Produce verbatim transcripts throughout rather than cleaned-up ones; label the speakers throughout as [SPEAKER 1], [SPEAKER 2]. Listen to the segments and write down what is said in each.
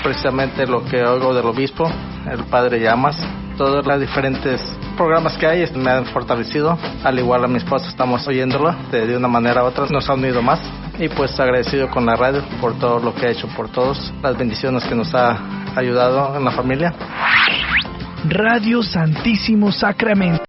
[SPEAKER 1] precisamente lo que oigo del obispo, el padre Llamas. Todos los diferentes programas que hay me han fortalecido, al igual a mi esposa estamos oyéndolo de, de una manera u otra, nos ha unido más y pues agradecido con la radio por todo lo que ha hecho por todos, las bendiciones que nos ha ayudado en la familia.
[SPEAKER 2] Radio Santísimo Sacramento.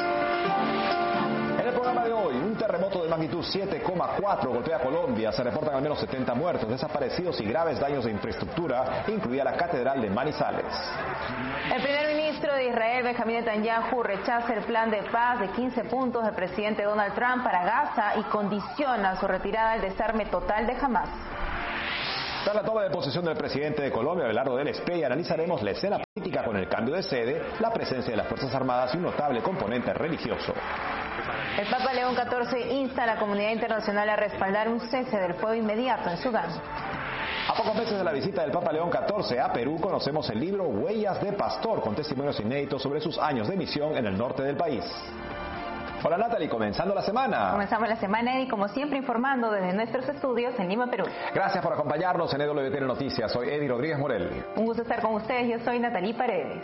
[SPEAKER 3] Magnitud siete coma cuatro golpea Colombia. Se reportan al menos setenta muertos, desaparecidos y graves daños de infraestructura, incluida la Catedral de Manizales.
[SPEAKER 4] El primer ministro de Israel, Benjamín Netanyahu, rechaza el plan de paz de quince puntos del presidente Donald Trump para Gaza y condiciona su retirada al desarme total de Hamás.
[SPEAKER 3] Tras la toma de posesión del presidente de Colombia, Abelardo del Espey, analizaremos la escena política con el cambio de sede, la presencia de las Fuerzas Armadas y un notable componente religioso.
[SPEAKER 4] El Papa León catorce insta a la comunidad internacional a respaldar un cese del fuego inmediato en Sudán.
[SPEAKER 3] A pocos meses de la visita del Papa León catorce a Perú, conocemos el libro Huellas de Pastor, con testimonios inéditos sobre sus años de misión en el norte del país. Hola Natalie, comenzando la semana.
[SPEAKER 4] Comenzamos la semana y como siempre informando desde nuestros estudios en Lima, Perú.
[SPEAKER 3] Gracias por acompañarnos en E W T N Noticias. Soy Eddie Rodríguez Morel.
[SPEAKER 4] Un gusto estar con ustedes, yo soy Natalie Paredes.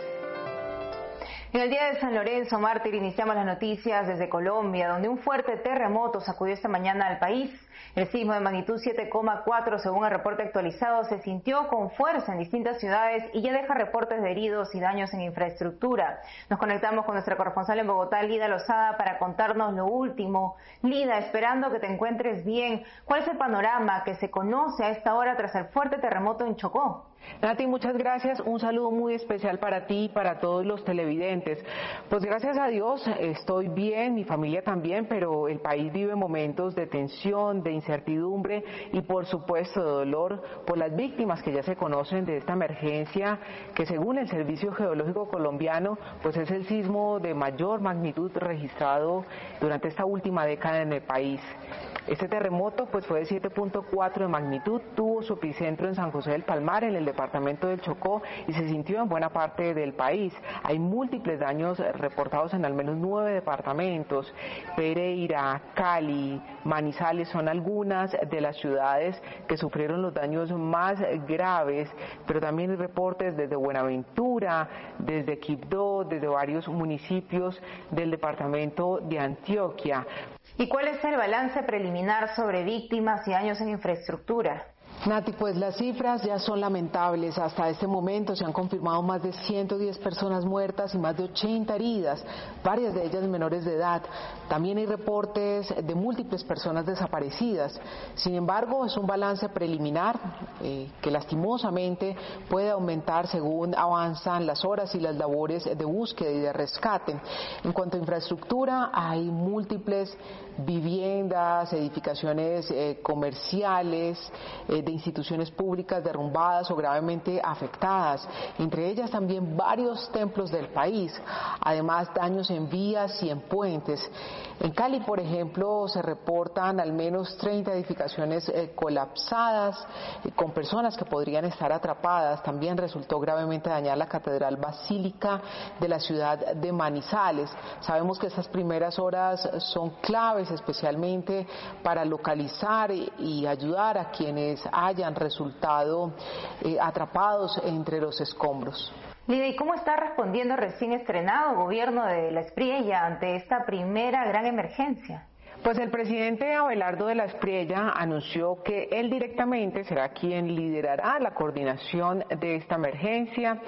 [SPEAKER 4] En el día de San Lorenzo Mártir iniciamos las noticias desde Colombia, donde un fuerte terremoto sacudió esta mañana al país. El sismo de magnitud siete coma cuatro, según el reporte actualizado, se sintió con fuerza en distintas ciudades y ya deja reportes de heridos y daños en infraestructura. Nos conectamos con nuestra corresponsal en Bogotá, Lida Lozada, para contarnos lo último. Lida, esperando que te encuentres bien, ¿cuál es el panorama que se conoce a esta hora tras el fuerte terremoto en Chocó?
[SPEAKER 5] Nati, muchas gracias. Un saludo muy especial para ti y para todos los televidentes. Pues gracias a Dios estoy bien, mi familia también, pero el país vive momentos de tensión, de incertidumbre y por supuesto de dolor por las víctimas que ya se conocen de esta emergencia que, según el Servicio Geológico Colombiano, pues es el sismo de mayor magnitud registrado durante esta última década en el país. Este terremoto pues fue de siete punto cuatro de magnitud, tuvo su epicentro en San José del Palmar, en el departamento del Chocó, y se sintió en buena parte del país. Hay múltiples daños reportados en al menos nueve departamentos. Pereira, Cali, Manizales son algunas de las ciudades que sufrieron los daños más graves, pero también hay reportes desde Buenaventura, desde Quibdó, desde varios municipios del departamento de Antioquia.
[SPEAKER 4] ¿Y cuál es el balance preliminar sobre víctimas y daños en infraestructura?
[SPEAKER 5] Nati, pues las cifras ya son lamentables. Hasta este momento se han confirmado más de ciento diez personas muertas y más de ochenta heridas, varias de ellas menores de edad. También hay reportes de múltiples personas desaparecidas. Sin embargo, es un balance preliminar eh, que lastimosamente puede aumentar según avanzan las horas y las labores de búsqueda y de rescate. En cuanto a infraestructura, hay múltiples viviendas, edificaciones eh, comerciales, eh, de instituciones públicas derrumbadas o gravemente afectadas, entre ellas también varios templos del país, además daños en vías y en puentes. En Cali, por ejemplo, se reportan al menos treinta edificaciones eh, colapsadas, eh, con personas que podrían estar atrapadas. También resultó gravemente dañada la Catedral Basílica de la ciudad de Manizales. Sabemos que estas primeras horas son claves, especialmente para localizar y ayudar a quienes hayan resultado eh, atrapados entre los escombros.
[SPEAKER 4] Lida, ¿y cómo está respondiendo el recién estrenado gobierno de La Espriella ante esta primera gran emergencia?
[SPEAKER 5] Pues el presidente Abelardo de la Espriella anunció que él directamente será quien liderará la coordinación de esta emergencia.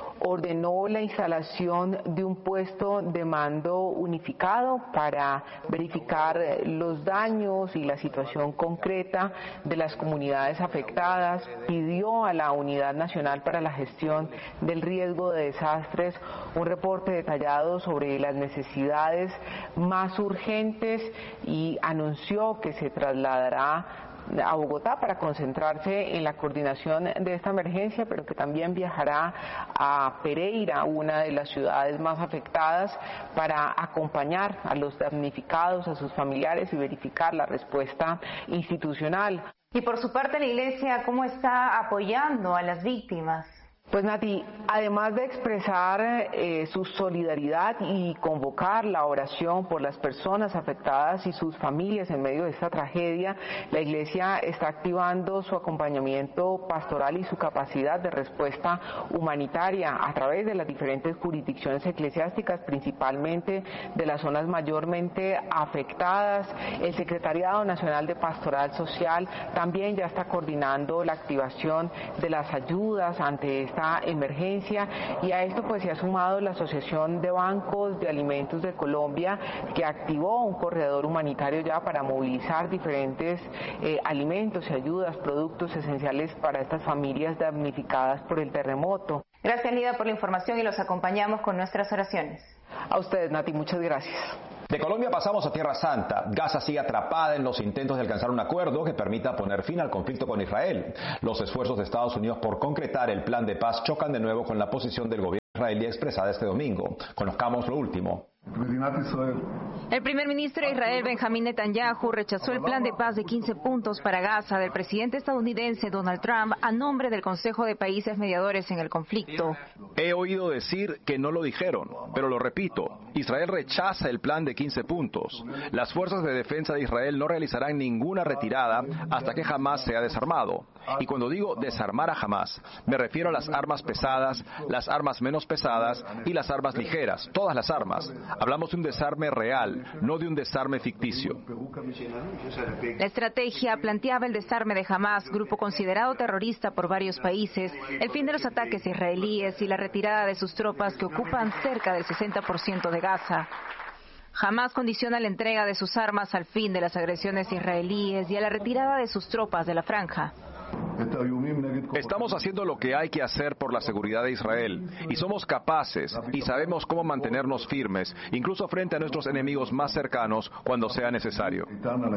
[SPEAKER 5] Ordenó la instalación de un puesto de mando unificado para verificar los daños y la situación concreta de las comunidades afectadas. Pidió a la Unidad Nacional para la Gestión del Riesgo de Desastres un reporte detallado sobre las necesidades más urgentes y anunció que se trasladará a Bogotá para concentrarse en la coordinación de esta emergencia, pero que también viajará a Pereira, una de las ciudades más afectadas, para acompañar a los damnificados, a sus familiares y verificar la respuesta institucional.
[SPEAKER 4] Y por su parte la Iglesia, ¿cómo está apoyando a las víctimas?
[SPEAKER 5] Pues Nati, además de expresar eh, su solidaridad y convocar la oración por las personas afectadas y sus familias en medio de esta tragedia, la Iglesia está activando su acompañamiento pastoral y su capacidad de respuesta humanitaria a través de las diferentes jurisdicciones eclesiásticas, principalmente de las zonas mayormente afectadas. El Secretariado Nacional de Pastoral Social también ya está coordinando la activación de las ayudas ante esta emergencia, y a esto pues se ha sumado la Asociación de Bancos de Alimentos de Colombia, que activó un corredor humanitario ya para movilizar diferentes eh, alimentos y ayudas, productos esenciales para estas familias damnificadas por el terremoto.
[SPEAKER 4] Gracias, Lida, por la información, y los acompañamos con nuestras oraciones.
[SPEAKER 5] A ustedes, Nati, muchas gracias.
[SPEAKER 3] De Colombia pasamos a Tierra Santa. Gaza sigue atrapada en los intentos de alcanzar un acuerdo que permita poner fin al conflicto con Israel. Los esfuerzos de Estados Unidos por concretar el plan de paz chocan de nuevo con la posición del gobierno israelí expresada este domingo. Conozcamos lo último.
[SPEAKER 4] El primer ministro de Israel, Benjamín Netanyahu, rechazó el plan de paz de quince puntos para Gaza del presidente estadounidense Donald Trump a nombre del Consejo de Países Mediadores en el conflicto.
[SPEAKER 6] He oído decir que no lo dijeron, pero lo repito. Israel rechaza el plan de quince puntos. Las fuerzas de defensa de Israel no realizarán ninguna retirada hasta que Hamás sea desarmado. Y cuando digo desarmar a Hamás, me refiero a las armas pesadas, las armas menos pesadas y las armas ligeras, todas las armas. Hablamos de un desarme real, no de un desarme ficticio.
[SPEAKER 4] La estrategia planteaba el desarme de Hamás, grupo considerado terrorista por varios países, el fin de los ataques israelíes y la retirada de sus tropas que ocupan cerca del sesenta por ciento de Gaza. Hamás condiciona la entrega de sus armas al fin de las agresiones israelíes y a la retirada de sus tropas de la franja.
[SPEAKER 6] Estamos haciendo lo que hay que hacer por la seguridad de Israel y somos capaces y sabemos cómo mantenernos firmes, incluso frente a nuestros enemigos más cercanos cuando sea necesario.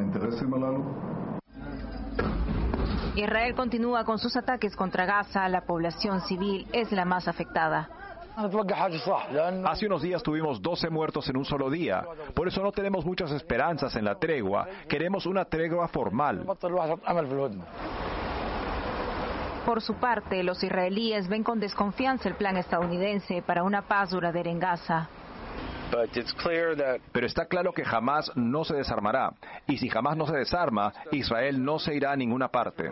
[SPEAKER 4] Israel continúa con sus ataques contra Gaza. La población civil es la más afectada.
[SPEAKER 6] Hace unos días tuvimos doce muertos en un solo día. Por eso no tenemos muchas esperanzas en la tregua. Queremos una tregua formal.
[SPEAKER 4] Por su parte, los israelíes ven con desconfianza el plan estadounidense para una paz duradera en Gaza.
[SPEAKER 6] Pero está claro que jamás no se desarmará. Y si jamás no se desarma, Israel no se irá a ninguna parte.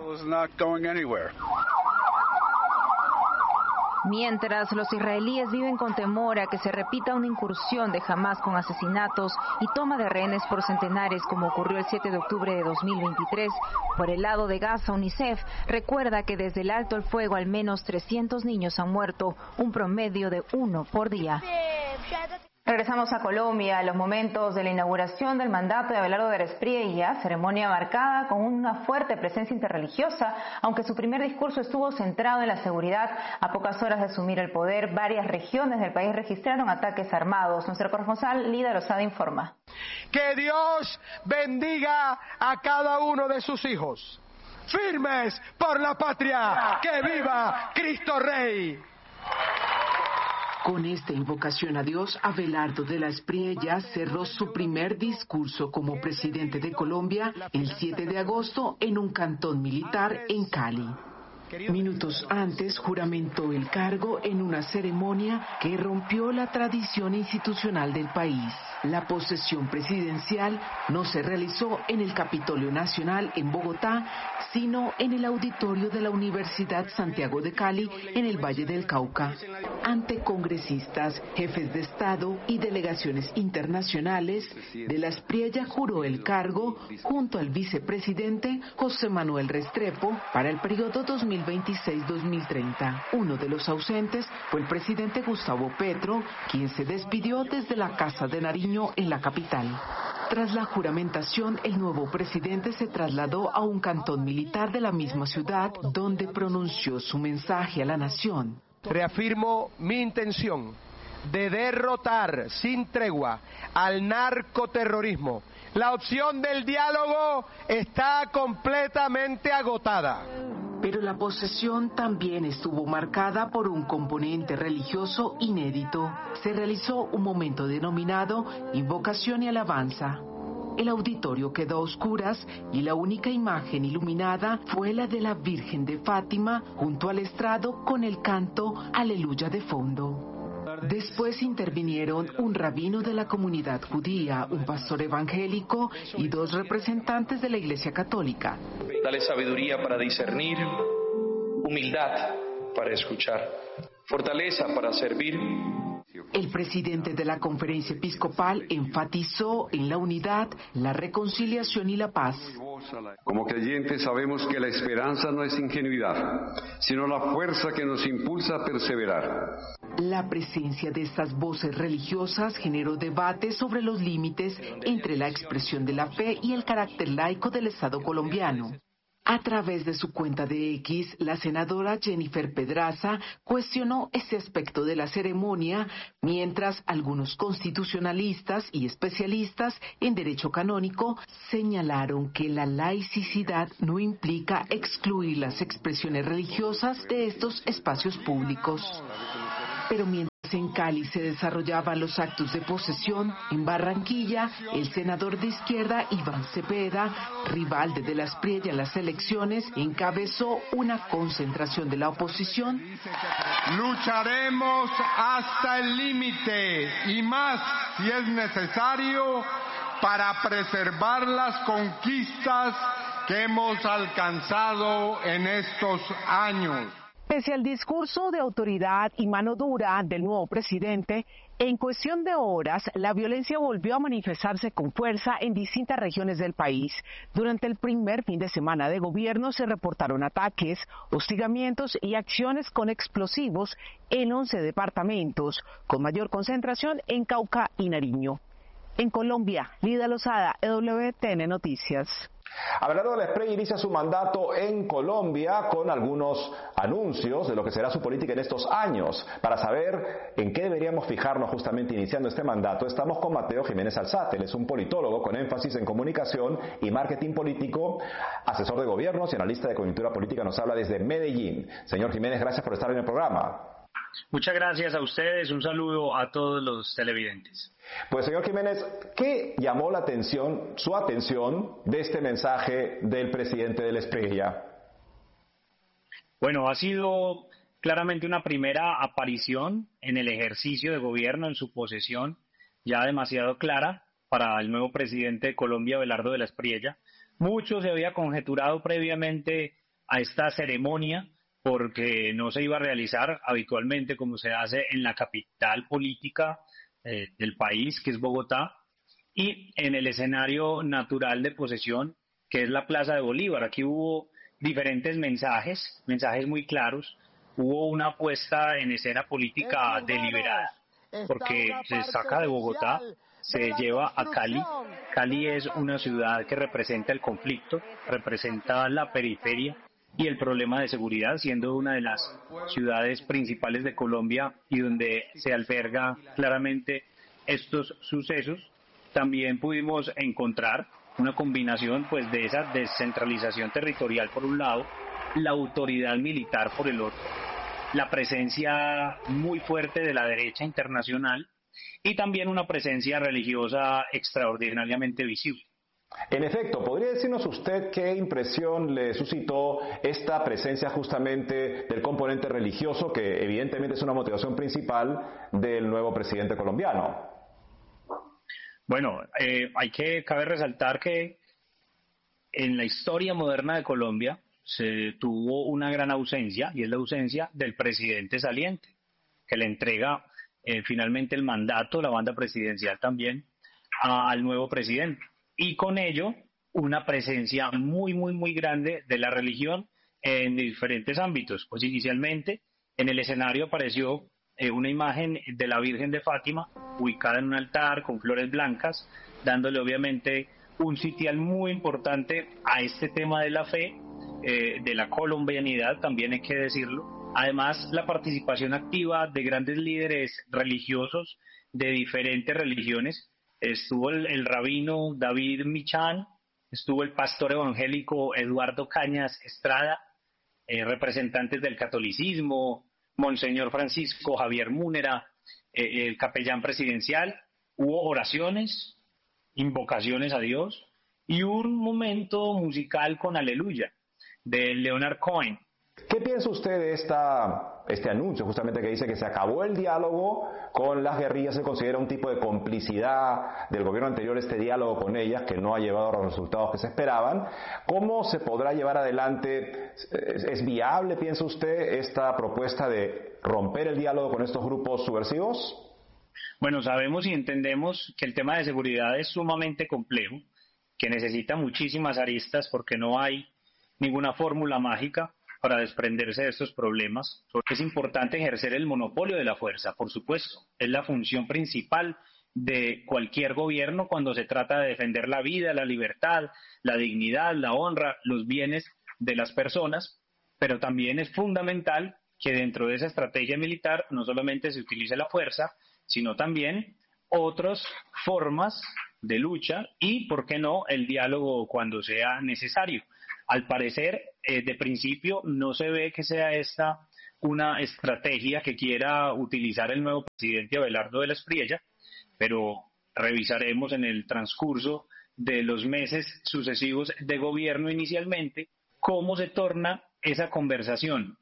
[SPEAKER 4] Mientras, los israelíes viven con temor a que se repita una incursión de Hamás con asesinatos y toma de rehenes por centenares, como ocurrió el siete de octubre de dos mil veintitrés. Por el lado de Gaza, UNICEF recuerda que desde el alto el fuego al menos trescientos niños han muerto, un promedio de uno por día. Regresamos a Colombia, los momentos de la inauguración del mandato de Abelardo de Espriella, ceremonia marcada con una fuerte presencia interreligiosa, aunque su primer discurso estuvo centrado en la seguridad. A pocas horas de asumir el poder, varias regiones del país registraron ataques armados. Nuestro corresponsal Lida Lozada informa.
[SPEAKER 7] Que Dios bendiga a cada uno de sus hijos. Firmes por la patria, que viva Cristo Rey.
[SPEAKER 5] Con esta invocación a Dios, Abelardo de la Espriella cerró su primer discurso como presidente de Colombia el siete de agosto en un cantón militar en Cali. Minutos antes juramentó el cargo en una ceremonia que rompió la tradición institucional del país. La posesión presidencial no se realizó en el Capitolio Nacional en Bogotá, sino en el auditorio de la Universidad Santiago de Cali, en el Valle del Cauca. Ante congresistas, jefes de Estado y delegaciones internacionales, de la Espriella juró el cargo junto al vicepresidente José Manuel Restrepo para el periodo dos mil veintiséis a dos mil treinta. Uno de los ausentes fue el presidente Gustavo Petro, quien se despidió desde la Casa de Nariño en la capital. Tras la juramentación, el nuevo presidente se trasladó a un cantón militar de la misma ciudad, donde pronunció su mensaje a la nación.
[SPEAKER 7] Reafirmo mi intención de derrotar sin tregua al narcoterrorismo. La opción del diálogo está completamente agotada.
[SPEAKER 5] Pero la posesión también estuvo marcada por un componente religioso inédito. Se realizó un momento denominado invocación y alabanza. el auditorio quedó a oscuras y la única imagen iluminada fue la de la Virgen de Fátima junto al estrado con el canto Aleluya de fondo. Después intervinieron un rabino de la comunidad judía, un pastor evangélico y dos representantes de la Iglesia Católica.
[SPEAKER 8] Dale sabiduría para discernir, humildad para escuchar, fortaleza para servir.
[SPEAKER 5] El presidente de la Conferencia Episcopal enfatizó en la unidad, la reconciliación y la paz.
[SPEAKER 9] Como creyentes sabemos que la esperanza no es ingenuidad, sino la fuerza que nos impulsa a perseverar.
[SPEAKER 5] La presencia de estas voces religiosas generó debate sobre los límites entre la expresión de la fe y el carácter laico del Estado colombiano. A través de su cuenta de X, la senadora Jennifer Pedraza cuestionó este aspecto de la ceremonia, mientras algunos constitucionalistas y especialistas en derecho canónico señalaron que la laicidad no implica excluir las expresiones religiosas de estos espacios públicos. Pero mientras en Cali se desarrollaban los actos de posesión, en Barranquilla, el senador de izquierda Iván Cepeda, rival de De la Espriella en las elecciones, encabezó una concentración de la oposición.
[SPEAKER 7] Lucharemos hasta el límite y más si es necesario para preservar las conquistas que hemos alcanzado en estos años.
[SPEAKER 10] Pese al discurso de autoridad y mano dura del nuevo presidente, en cuestión de horas, la violencia volvió a manifestarse con fuerza en distintas regiones del país. Durante el primer fin de semana de gobierno se reportaron ataques, hostigamientos y acciones con explosivos en once departamentos, con mayor concentración en Cauca y Nariño. En Colombia, Lida Lozada, E W T N Noticias.
[SPEAKER 3] Abelardo de la Espriella inicia su mandato en Colombia con algunos anuncios de lo que será su política en estos años. Para saber en qué deberíamos fijarnos justamente iniciando este mandato, estamos con Mateo Jiménez Alzate. Él es un politólogo con énfasis en comunicación y marketing político, asesor de gobiernos y analista de coyuntura política. Nos habla desde Medellín. Señor Jiménez, gracias por estar en el programa.
[SPEAKER 11] Muchas gracias a ustedes, un saludo a todos los televidentes.
[SPEAKER 3] Pues señor Jiménez, ¿qué llamó la atención, su atención de este mensaje del presidente de la Espriella?
[SPEAKER 11] Bueno, ha sido claramente una primera aparición en el ejercicio de gobierno, en su posesión, ya demasiado clara para el nuevo presidente de Colombia, Abelardo de la Espriella. Mucho se había conjeturado previamente a esta ceremonia, porque no se iba a realizar habitualmente como se hace en la capital política eh, del país, que es Bogotá, y en el escenario natural de posesión, que es la Plaza de Bolívar. Aquí hubo diferentes mensajes, mensajes muy claros. Hubo una puesta en escena política deliberada, porque se saca de Bogotá, se lleva a Cali. Cali es una ciudad que representa el conflicto, representa la periferia y el problema de seguridad, siendo una de las ciudades principales de Colombia y donde se alberga claramente estos sucesos. También pudimos encontrar una combinación pues de esa descentralización territorial por un lado, la autoridad militar por el otro, la presencia muy fuerte de la derecha internacional y también una presencia religiosa extraordinariamente visible.
[SPEAKER 3] En efecto, ¿podría decirnos usted qué impresión le suscitó esta presencia justamente del componente religioso, que evidentemente es una motivación principal del nuevo presidente colombiano?
[SPEAKER 11] Bueno, eh, hay que, cabe resaltar que en la historia moderna de Colombia se tuvo una gran ausencia, y es la ausencia del presidente saliente, que le entrega eh, finalmente el mandato, la banda presidencial también, a, al nuevo presidente. Y con ello, una presencia muy, muy, muy grande de la religión en diferentes ámbitos. Pues inicialmente, en el escenario apareció eh, una imagen de la Virgen de Fátima, ubicada en un altar con flores blancas, dándole obviamente un sitial muy importante a este tema de la fe, eh, de la colombianidad, también hay que decirlo. Además, la participación activa de grandes líderes religiosos de diferentes religiones. Estuvo el, el rabino David Michán, estuvo el pastor evangélico Eduardo Cañas Estrada, eh, representantes del catolicismo, Monseñor Francisco Javier Múnera, eh, el capellán presidencial. Hubo oraciones, invocaciones a Dios, y un momento musical con Aleluya, de Leonard Cohen.
[SPEAKER 3] ¿Qué piensa usted de esta, este anuncio justamente que dice que se acabó el diálogo con las guerrillas? Se considera un tipo de complicidad del gobierno anterior este diálogo con ellas, que no ha llevado a los resultados que se esperaban. ¿Cómo se podrá llevar adelante? ¿Es, es viable, piensa usted, esta propuesta de romper el diálogo con estos grupos subversivos?
[SPEAKER 11] Bueno, sabemos y entendemos que el tema de seguridad es sumamente complejo, que necesita muchísimas aristas porque no hay ninguna fórmula mágica para desprenderse de estos problemas. Es importante ejercer el monopolio de la fuerza, por supuesto. Es la función principal de cualquier gobierno cuando se trata de defender la vida, la libertad, la dignidad, la honra, los bienes de las personas, pero también es fundamental que dentro de esa estrategia militar no solamente se utilice la fuerza, sino también otras formas de lucha y, ¿por qué no?, el diálogo cuando sea necesario. Al parecer, eh, de principio, no se ve que sea esta una estrategia que quiera utilizar el nuevo presidente Abelardo de la Espriella, pero revisaremos en el transcurso de los meses sucesivos de gobierno inicialmente cómo se torna esa conversación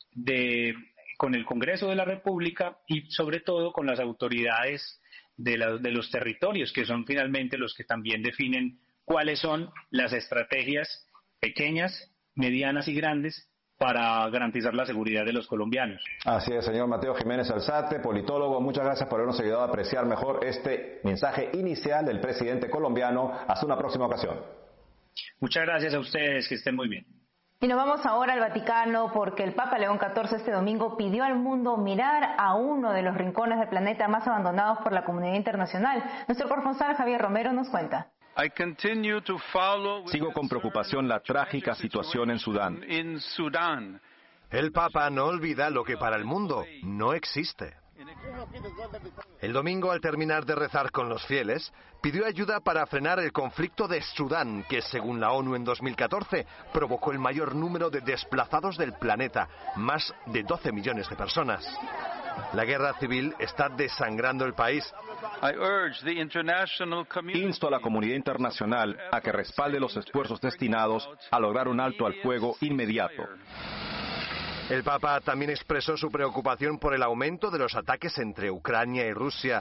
[SPEAKER 11] de, con el Congreso de la República y sobre todo con las autoridades de, la, de los territorios, que son finalmente los que también definen cuáles son las estrategias pequeñas, medianas y grandes para garantizar la seguridad de los colombianos.
[SPEAKER 3] Así es, señor Mateo Jiménez Alzate, politólogo, muchas gracias por habernos ayudado a apreciar mejor este mensaje inicial del presidente colombiano. Hasta una próxima ocasión.
[SPEAKER 11] Muchas gracias a ustedes, que estén muy bien.
[SPEAKER 4] Y nos vamos ahora al Vaticano porque el Papa León catorce este domingo pidió al mundo mirar a uno de los rincones del planeta más abandonados por la comunidad internacional. Nuestro corresponsal Javier Romero nos cuenta.
[SPEAKER 6] Sigo con preocupación la trágica situación en Sudán.
[SPEAKER 12] El Papa no olvida lo que para el mundo no existe. El domingo, al terminar de rezar con los fieles, pidió ayuda para frenar el conflicto de Sudán, que según la ONU en dos mil catorce provocó el mayor número de desplazados del planeta, más de doce millones de personas. La guerra civil está desangrando el país.
[SPEAKER 6] Insto a la comunidad internacional a que respalde los esfuerzos destinados a lograr un alto al fuego inmediato.
[SPEAKER 12] El Papa también expresó su preocupación por el aumento de los ataques entre Ucrania y Rusia.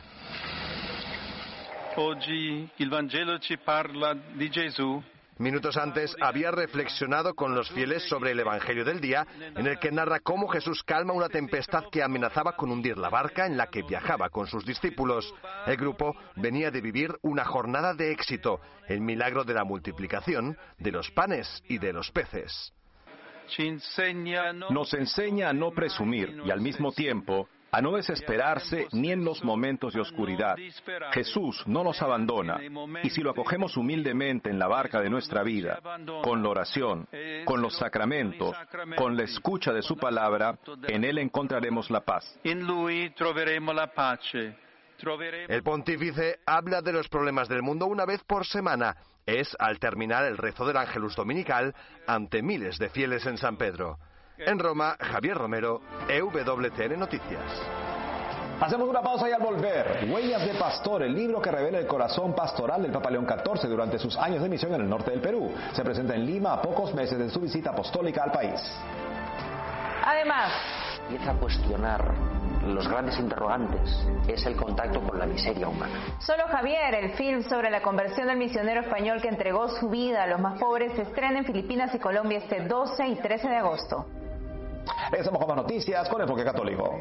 [SPEAKER 12] Minutos antes había reflexionado con los fieles sobre el Evangelio del día, en el que narra cómo Jesús calma una tempestad que amenazaba con hundir la barca en la que viajaba con sus discípulos. El grupo venía de vivir una jornada de éxito, el milagro de la multiplicación de los panes y de los peces.
[SPEAKER 6] Nos enseña a no presumir y al mismo tiempo a no desesperarse ni en los momentos de oscuridad. Jesús no nos abandona, y si lo acogemos humildemente en la barca de nuestra vida, con la oración, con los sacramentos, con la escucha de su palabra, en Él encontraremos la paz.
[SPEAKER 12] El pontífice habla de los problemas del mundo una vez por semana. Es al terminar el rezo del Ángelus Dominical ante miles de fieles en San Pedro. En Roma, Javier Romero, E W T N Noticias.
[SPEAKER 3] Hacemos una pausa y al volver, Huellas de Pastor, el libro que revela el corazón pastoral del Papa León catorce durante sus años de misión en el norte del Perú. Se presenta en Lima a pocos meses de su visita apostólica al país.
[SPEAKER 4] Además,
[SPEAKER 13] empieza a cuestionar los grandes interrogantes, es el contacto con la miseria humana.
[SPEAKER 4] Solo Javier, el film sobre la conversión del misionero español que entregó su vida a los más pobres, se estrena en Filipinas y Colombia este doce y trece de agosto.
[SPEAKER 3] Regresamos con más noticias con Enfoque Católico.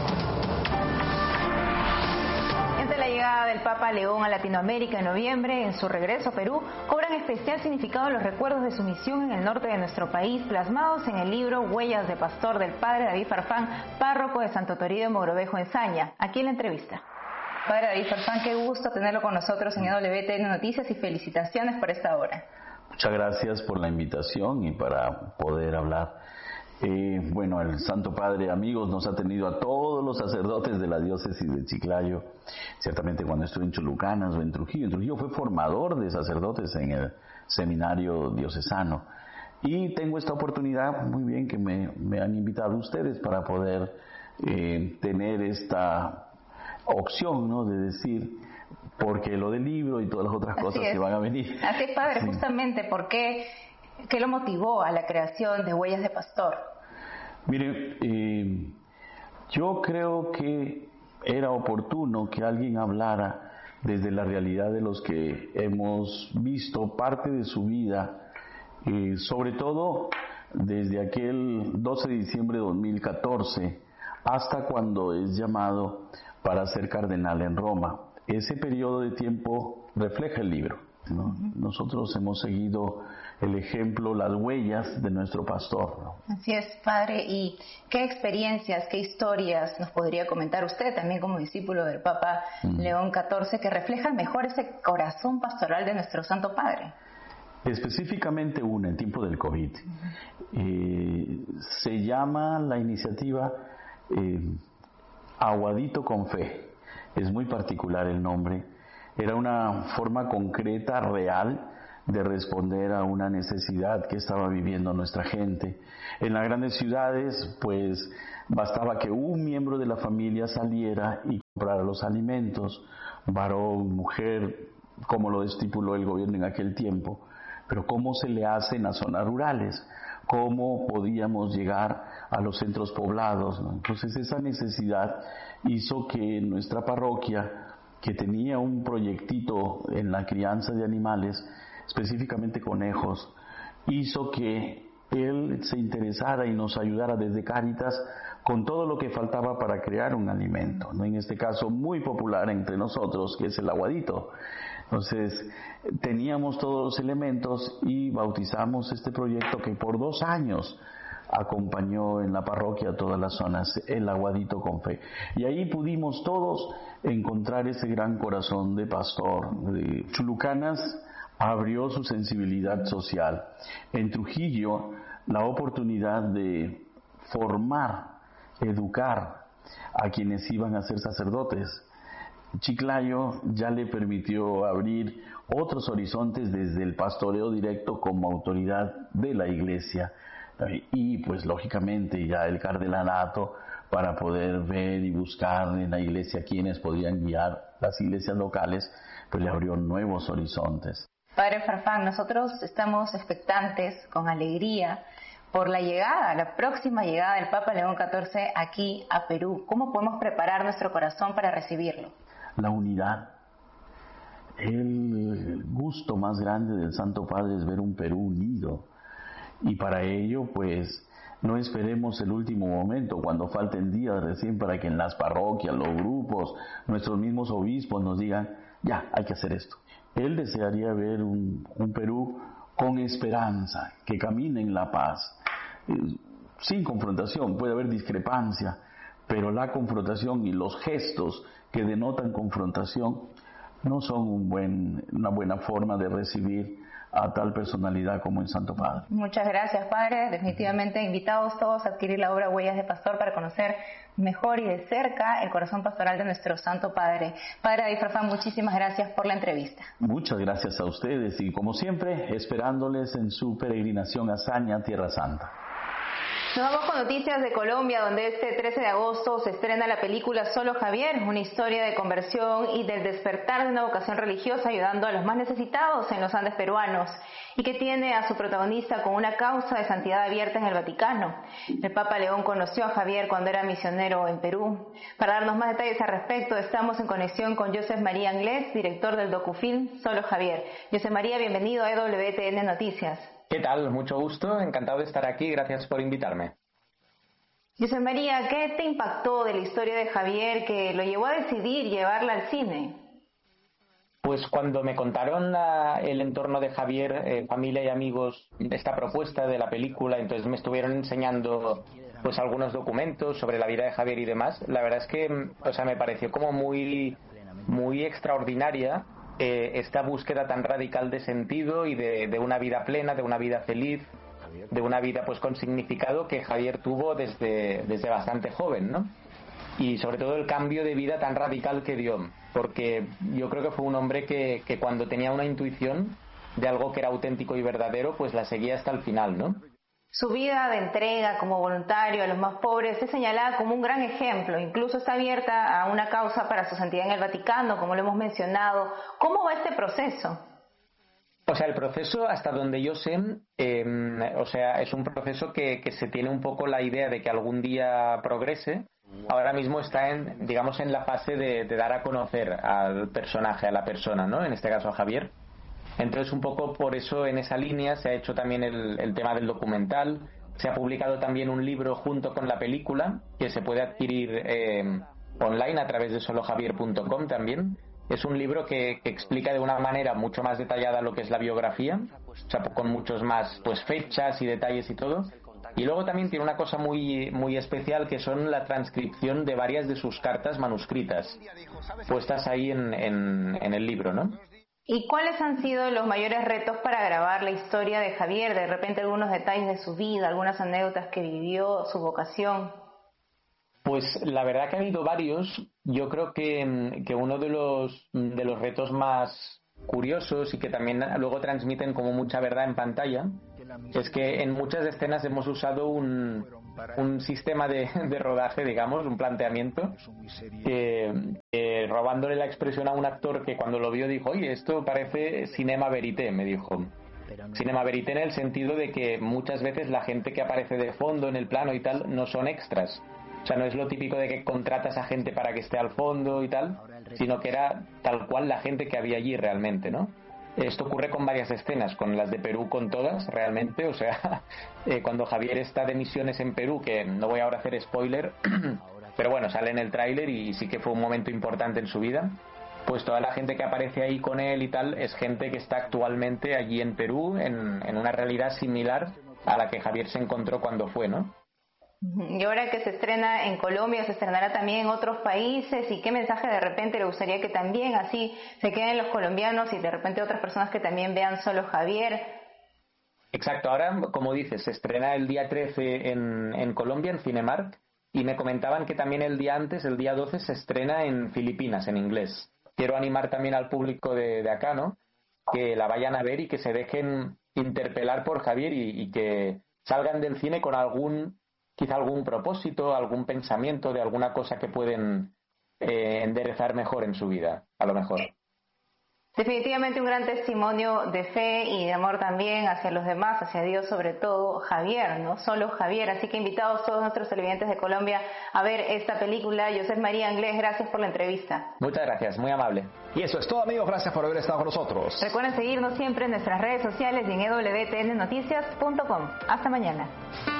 [SPEAKER 4] Ante la llegada del Papa León a Latinoamérica en noviembre, en su regreso a Perú, cobran especial significado los recuerdos de su misión en el norte de nuestro país, plasmados en el libro Huellas de Pastor del padre David Farfán, párroco de Santo Toribio de Mogrovejo en Saña. Aquí en la entrevista. Padre David Farfán, qué gusto tenerlo con nosotros en E W T N Noticias y felicitaciones por esta hora.
[SPEAKER 14] Muchas gracias por la invitación y para poder hablar. Eh, bueno, el Santo Padre, amigos, nos ha tenido a todos los sacerdotes de la diócesis de Chiclayo, ciertamente cuando estuve en Chulucanas o en Trujillo. En Trujillo fue formador de sacerdotes en el seminario diocesano. Y tengo esta oportunidad, muy bien, que me, me han invitado ustedes para poder eh, tener esta opción, ¿no?, de decir porque lo del libro y todas las otras cosas que van a venir.
[SPEAKER 4] Así es, padre,
[SPEAKER 14] Sí.
[SPEAKER 4] justamente, ¿por qué, qué lo motivó a la creación de Huellas de Pastor?
[SPEAKER 14] Mire, eh, yo creo que era oportuno que alguien hablara desde la realidad de los que hemos visto parte de su vida, eh, sobre todo desde aquel doce de diciembre de dos mil catorce hasta cuando es llamado para ser cardenal en Roma. Ese periodo de tiempo refleja el libro, ¿no? Nosotros hemos seguido el ejemplo, las huellas de nuestro pastor, ¿no?
[SPEAKER 4] Así es, padre. ¿Y qué experiencias, qué historias nos podría comentar usted, también como discípulo del Papa mm. León catorce, que reflejan mejor ese corazón pastoral de nuestro Santo Padre?
[SPEAKER 14] Específicamente una en tiempo del COVID. Uh-huh. Eh, se llama la iniciativa eh, Aguadito con Fe. Es muy particular el nombre. Era una forma concreta, real, de responder a una necesidad que estaba viviendo nuestra gente. En las grandes ciudades, pues, bastaba que un miembro de la familia saliera y comprara los alimentos, varón, mujer, como lo estipuló el gobierno en aquel tiempo. Pero ¿cómo se le hace en las zonas rurales? ¿Cómo podíamos llegar a los centros poblados, ¿no? Entonces esa necesidad hizo que nuestra parroquia, que tenía un proyectito en la crianza de animales, específicamente conejos, hizo que él se interesara y nos ayudara desde Cáritas con todo lo que faltaba para crear un alimento, ¿no? En este caso muy popular entre nosotros, que es el aguadito. Entonces teníamos todos los elementos y bautizamos este proyecto que por dos años acompañó en la parroquia a todas las zonas, el Aguadito con Fe. Y ahí pudimos todos encontrar ese gran corazón de pastor. Chulucanas abrió su sensibilidad social. En Trujillo, la oportunidad de formar, educar a quienes iban a ser sacerdotes. Chiclayo ya le permitió abrir otros horizontes desde el pastoreo directo como autoridad de la iglesia y pues lógicamente ya el cardenalato para poder ver y buscar en la iglesia quienes podrían guiar las iglesias locales, pues le abrió nuevos horizontes.
[SPEAKER 4] Padre Farfán, nosotros estamos expectantes con alegría por la llegada, la próxima llegada del Papa León catorce aquí a Perú. ¿Cómo podemos preparar nuestro corazón para recibirlo?
[SPEAKER 14] La unidad. El gusto más grande del Santo Padre es ver un Perú unido. Y para ello, pues, no esperemos el último momento, cuando falten días recién para que en las parroquias, los grupos, nuestros mismos obispos nos digan, ya, hay que hacer esto. Él desearía ver un, un Perú con esperanza, que camine en la paz, eh, sin confrontación. Puede haber discrepancia, pero la confrontación y los gestos que denotan confrontación no son un buen, una buena forma de recibir a tal personalidad como el Santo Padre.
[SPEAKER 4] Muchas gracias, Padre. Definitivamente invitados todos a adquirir la obra Huellas de Pastor para conocer mejor y de cerca el corazón pastoral de nuestro Santo Padre. Padre David Farfán, muchísimas gracias por la entrevista.
[SPEAKER 14] Muchas gracias a ustedes y como siempre esperándoles en su peregrinación a Saña, Tierra Santa.
[SPEAKER 4] Nos vamos con noticias de Colombia, donde este trece de agosto se estrena la película Solo Javier, una historia de conversión y del despertar de una vocación religiosa ayudando a los más necesitados en los Andes peruanos, y que tiene a su protagonista con una causa de santidad abierta en el Vaticano. El Papa León conoció a Javier cuando era misionero en Perú. Para darnos más detalles al respecto, estamos en conexión con Joseph María Anglés, director del docufilm Solo Javier. Joseph María, bienvenido a E W T N Noticias.
[SPEAKER 15] ¿Qué tal? Mucho gusto, encantado de estar aquí, gracias por invitarme.
[SPEAKER 4] José María, ¿qué te impactó de la historia de Javier que lo llevó a decidir llevarla al cine?
[SPEAKER 15] Pues cuando me contaron uh, el entorno de Javier, eh, familia y amigos, esta propuesta de la película, entonces me estuvieron enseñando pues algunos documentos sobre la vida de Javier y demás, la verdad es que o sea, me pareció como muy, muy extraordinaria eh, esta búsqueda tan radical de sentido y de, de una vida plena, de una vida feliz, de una vida pues con significado que Javier tuvo desde, desde bastante joven, ¿no? Y sobre todo el cambio de vida tan radical que dio, porque yo creo que fue un hombre que, que cuando tenía una intuición de algo que era auténtico y verdadero, pues la seguía hasta el final, ¿no?
[SPEAKER 4] Su vida de entrega como voluntario a los más pobres es señalada como un gran ejemplo. Incluso está abierta a una causa para su santidad en el Vaticano, como lo hemos mencionado. ¿Cómo va este proceso?
[SPEAKER 15] O sea, el proceso, hasta donde yo sé, eh, o sea, es un proceso que, que se tiene un poco la idea de que algún día progrese. Ahora mismo está en, digamos, en la fase de, de dar a conocer al personaje, a la persona, ¿no? En este caso a Javier. Entonces, un poco por eso, en esa línea, se ha hecho también el, el tema del documental. Se ha publicado también un libro junto con la película, que se puede adquirir eh, online a través de solo javier punto com también. Es un libro que, que explica de una manera mucho más detallada lo que es la biografía, o sea, con muchos más pues fechas y detalles y todo. Y luego también tiene una cosa muy, muy especial, que son la transcripción de varias de sus cartas manuscritas, puestas ahí en, en, en el libro, ¿no?
[SPEAKER 4] ¿Y cuáles han sido los mayores retos para grabar la historia de Javier? De repente algunos detalles de su vida, algunas anécdotas que vivió, su vocación.
[SPEAKER 15] Pues la verdad que ha habido varios. Yo creo que, que uno de los, de los retos más curiosos y que también luego transmiten como mucha verdad en pantalla es que en muchas escenas hemos usado un, un sistema de, de rodaje, digamos, un planteamiento que, que robándole la expresión a un actor que cuando lo vio dijo, oye, esto parece cinema verité, me dijo. Cinema verité en el sentido de que muchas veces la gente que aparece de fondo en el plano y tal no son extras. O sea, no es lo típico de que contratas a gente para que esté al fondo y tal, sino que era tal cual la gente que había allí realmente, ¿no? Esto ocurre con varias escenas, con las de Perú, con todas, realmente. O sea, eh, cuando Javier está de misiones en Perú, que no voy ahora a hacer spoiler, pero bueno, sale en el tráiler y sí que fue un momento importante en su vida. Pues toda la gente que aparece ahí con él y tal es gente que está actualmente allí en Perú, en, en una realidad similar a la que Javier se encontró cuando fue, ¿no?
[SPEAKER 4] Y ahora que se estrena en Colombia, se estrenará también en otros países. ¿Y qué mensaje de repente le gustaría que también así se queden los colombianos y de repente otras personas que también vean solo Javier?
[SPEAKER 15] Exacto, ahora, como dices, se estrena el día trece en, en Colombia, en Cinemark, y me comentaban que también el día antes, el día doce, se estrena en Filipinas, en inglés. Quiero animar también al público de, de acá, ¿no?, que la vayan a ver y que se dejen interpelar por Javier y, y que salgan del cine con algún... quizá algún propósito, algún pensamiento de alguna cosa que pueden eh, enderezar mejor en su vida, a lo mejor.
[SPEAKER 4] Definitivamente un gran testimonio de fe y de amor también hacia los demás, hacia Dios sobre todo, Javier, no solo Javier. Así que invitados todos nuestros televidentes de Colombia a ver esta película. Josep María Anglés, gracias por la entrevista.
[SPEAKER 15] Muchas gracias, muy amable.
[SPEAKER 3] Y eso es todo, amigos, gracias por haber estado con nosotros.
[SPEAKER 4] Recuerden seguirnos siempre en nuestras redes sociales y en e w t n noticias punto com. Hasta mañana.